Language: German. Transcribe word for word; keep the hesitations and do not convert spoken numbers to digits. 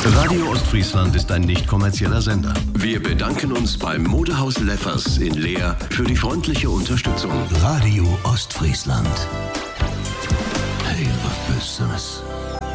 Radio Ostfriesland ist ein nicht kommerzieller Sender. Wir bedanken uns beim Modehaus Leffers in Leer für die freundliche Unterstützung. Radio Ostfriesland. Heel wat Besseres.